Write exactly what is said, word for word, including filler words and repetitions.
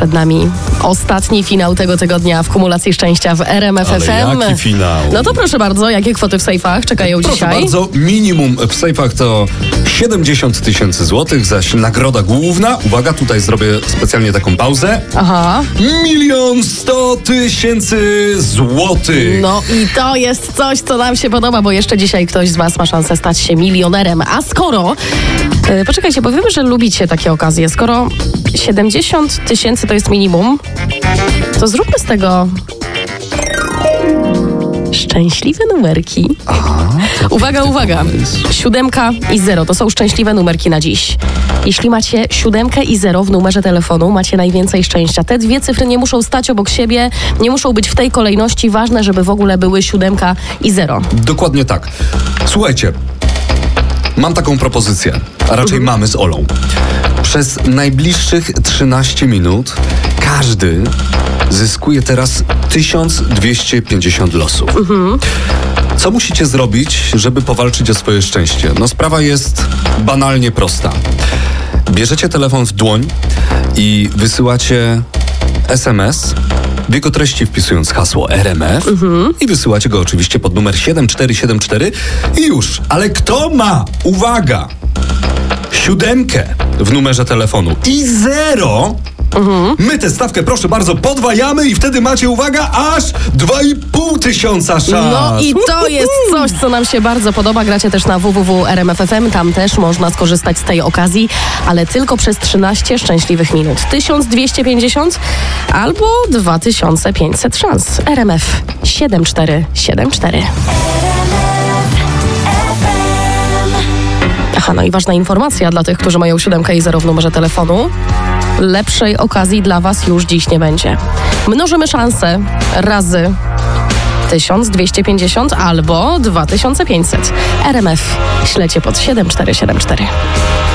Przed nami ostatni finał tego tygodnia w kumulacji szczęścia w R M F F M. Ale jaki finał? No to proszę bardzo, jakie kwoty w sejfach czekają proszę dzisiaj? Proszę bardzo, minimum w sejfach to siedemdziesiąt tysięcy złotych, zaś nagroda główna, uwaga, tutaj zrobię specjalnie taką pauzę. Aha. Milion sto tysięcy złotych. No i to jest coś, co nam się podoba, bo jeszcze dzisiaj ktoś z was ma szansę stać się milionerem. A skoro, yy, poczekajcie, bo wiemy, że lubicie takie okazje, skoro siedemdziesiąt tysięcy to jest minimum, to zróbmy z tego szczęśliwe numerki. Aha, uwaga, uwaga. pomysł. Siódemka i zero to są szczęśliwe numerki na dziś. Jeśli macie siódemkę i zero w numerze telefonu, macie najwięcej szczęścia. Te dwie cyfry nie muszą stać obok siebie, nie muszą być w tej kolejności. Ważne, żeby w ogóle były siódemka i zero. Dokładnie tak. Słuchajcie, mam taką propozycję, a raczej Mhm. mamy z Olą. Przez najbliższych trzynaście minut każdy zyskuje teraz tysiąc dwieście pięćdziesiąt losów. Mhm. Co musicie zrobić, żeby powalczyć o swoje szczęście? No sprawa jest banalnie prosta. Bierzecie telefon w dłoń i wysyłacie es em es, w jego treści wpisując hasło R M F Mhm. i wysyłacie go oczywiście pod numer siedem cztery siedem cztery i już. Ale kto ma, uwaga, siódemkę w numerze telefonu i zero, Mhm. my tę stawkę, proszę bardzo, podwajamy i wtedy macie, uwaga, aż dwa i pół tysiąca szans. No i to jest coś, co nam się bardzo podoba. Gracie też na w w w kropka r m f f m. Tam też można skorzystać z tej okazji, ale tylko przez trzynaście szczęśliwych minut. tysiąc dwieście pięćdziesiąt albo dwa tysiące pięćset szans. R M F siedem cztery siedem cztery. Aha, no i ważna informacja dla tych, którzy mają siódemkę i zero w numerze telefonu. Lepszej okazji dla was już dziś nie będzie. Mnożymy szanse razy tysiąc dwieście pięćdziesiąt albo dwa tysiące pięćset. R M F ślecie pod siedem cztery siedem cztery.